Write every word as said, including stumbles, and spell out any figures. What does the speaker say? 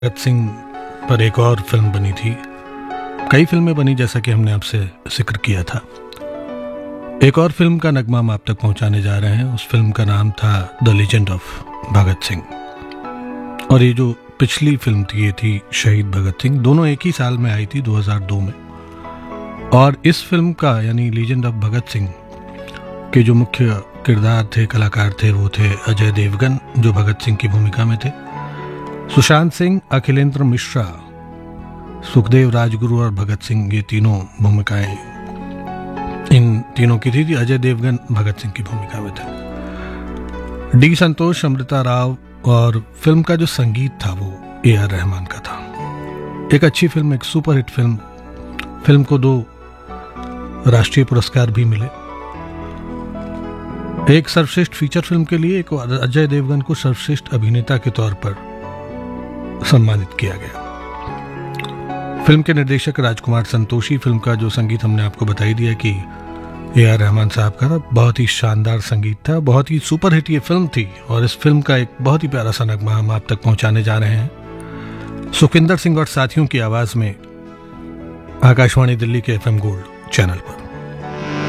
भगत सिंह पर एक और फिल्म बनी थी। कई फिल्में बनी जैसा कि हमने आपसे जिक्र किया था। एक और फिल्म का नगमा हम आप तक पहुंचाने जा रहे हैं। उस फिल्म का नाम था the legend of Bhagat Singh, और ये जो पिछली फिल्म थी ये थी शहीद भगत सिंह। दोनों एक ही साल में आई थी, दो हज़ार दो में। और इस फिल्म का यानी लीजेंड ऑफ भगत सिंह के जो मुख्य किरदार थे, कलाकार थे, वो थे अजय देवगन जो भगत सिंह की भूमिका में थे, सुशांत सिंह, अखिलेंद्र मिश्रा, सुखदेव राजगुरु और भगत सिंह, ये तीनों भूमिकाएं इन तीनों की थी। अजय देवगन भगत सिंह की भूमिका में थे। डी संतोष, अमृता राव, और फिल्म का जो संगीत था वो ए आर रहमान का था। एक अच्छी फिल्म, एक सुपरहिट फिल्म। फिल्म को दो राष्ट्रीय पुरस्कार भी मिले, एक सर्वश्रेष्ठ फीचर फिल्म के लिए, एक अजय देवगन को सर्वश्रेष्ठ अभिनेता के तौर पर सम्मानित किया गया। फिल्म के निर्देशक राजकुमार संतोषी। फिल्म का जो संगीत हमने आपको बताई दिया कि ए आर रहमान साहब का था। बहुत ही शानदार संगीत था, बहुत ही सुपरहिट ये फिल्म थी। और इस फिल्म का एक बहुत ही प्यारा सा नगमा हम आप तक पहुंचाने जा रहे हैं सुखविंदर सिंह और साथियों की आवाज में, आकाशवाणी दिल्ली के एफ एम गोल्ड चैनल पर।